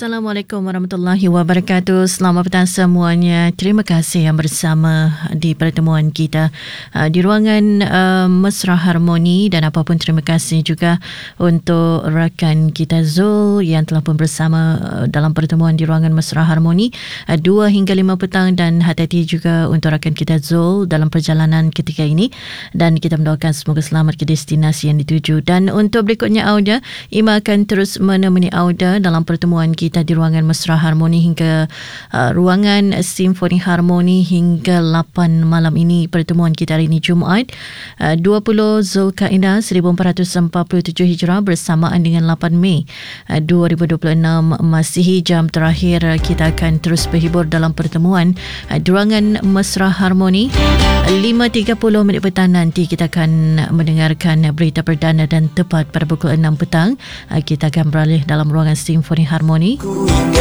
Assalamualaikum warahmatullahi wabarakatuh. Selamat petang semuanya. Terima kasih yang bersama di pertemuan kita di ruangan Mesra Harmoni, dan apapun terima kasih juga untuk rakan kita Zul yang telah pun bersama dalam pertemuan di ruangan Mesra Harmoni 2 hingga 5 petang, dan hati-hati juga untuk rakan kita Zul dalam perjalanan ketika ini, dan kita mendoakan semoga selamat ke destinasi yang dituju. Dan untuk berikutnya Auda, Ima akan terus menemani Auda dalam pertemuan kita di ruangan Mesra Harmoni hingga ruangan Simfoni Harmoni hingga 8 malam ini. Pertemuan kita hari ini Jumaat 20 Zulkaidah 1447 Hijrah bersamaan dengan 8 Mei 2026 Masihi. Jam terakhir kita akan terus berhibur dalam pertemuan di ruangan Mesra Harmoni. 5.30 minit petang nanti kita akan mendengarkan berita perdana, dan tepat pada pukul 6 petang kita akan beralih dalam ruangan Simfoni Harmoni.